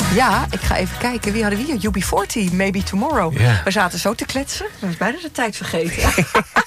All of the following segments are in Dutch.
Ja, ik ga even kijken. Wie hadden we hier? UB40, Maybe Tomorrow. Ja. We zaten zo te kletsen. We zijn bijna de tijd vergeten.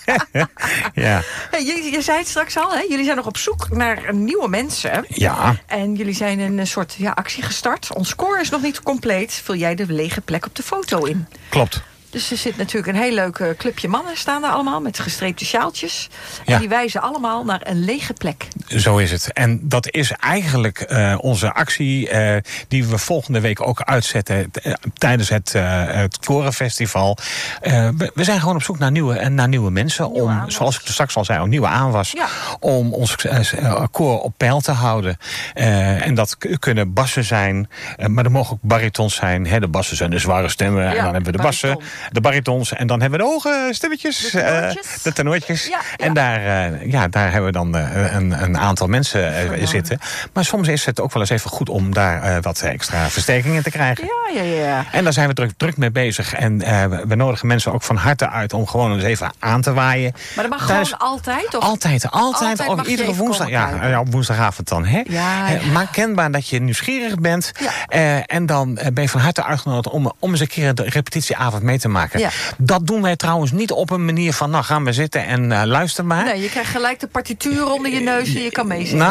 Ja. Hey, je zei het straks al, hè? Jullie zijn nog op zoek naar nieuwe mensen. Ja. En jullie zijn een soort actie gestart. Ons score is nog niet compleet. Vul jij de lege plek op de foto in? Klopt. Dus er zit natuurlijk een heel leuk clubje mannen staan daar allemaal met gestreepte sjaaltjes. Ja. En die wijzen allemaal naar een lege plek. Zo is het. En dat is eigenlijk onze actie die we volgende week ook uitzetten tijdens het Korenfestival. We zijn gewoon op zoek naar nieuwe mensen. Zoals ik er straks al zei, om nieuwe aanwas. Ja. Om ons koor op peil te houden. En dat kunnen bassen zijn, maar er mogen ook baritons zijn. Hè, de bassen zijn de zware stemmen. Ja, en dan hebben we de bassen. De baritons en dan hebben we de hoge stemmetjes. De tenortjes. Ja, ja. En daar hebben we dan een aantal mensen zitten. Maar soms is het ook wel eens even goed om daar wat extra versterkingen te krijgen. Ja. En daar zijn we druk mee bezig. En we nodigen mensen ook van harte uit om gewoon eens even aan te waaien. Maar dat mag gewoon altijd? Of? Altijd. Ook iedere woensdag. Ja, op woensdagavond dan. Hè? Ja. Maak kenbaar dat je nieuwsgierig bent. Ja. En dan ben je van harte uitgenodigd om eens een keer de repetitieavond mee te maken. Ja. Dat doen wij trouwens niet op een manier van, nou gaan we zitten en luister maar. Nee, je krijgt gelijk de partituur onder je neus en je kan meezingen.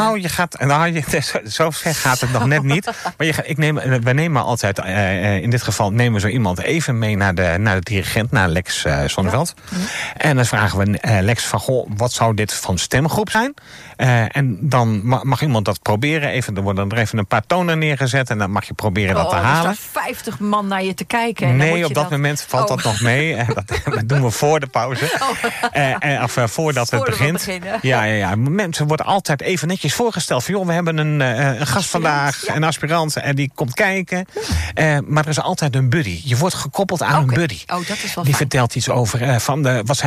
Zo ver gaat het nog net niet. Maar wij nemen altijd, in dit geval nemen we zo iemand even mee naar de dirigent, naar Lex Zonneveld. Ja. En dan vragen we Lex van, goh, wat zou dit van stemgroep zijn? En dan mag iemand dat proberen. Er worden er even een paar tonen neergezet en dan mag je proberen dat te halen. Er staan 50 man naar je te kijken. En nee, op dat moment valt dat nog mee. Dat doen we voor de pauze. Voordat het begint. Ja. Mensen worden altijd even netjes voorgesteld. Van, joh, we hebben een gast vandaag, een aspirant, en die komt kijken. Maar er is altijd een buddy. Je wordt gekoppeld aan een buddy. Oh, dat is wel die fijn. vertelt iets over wat zijn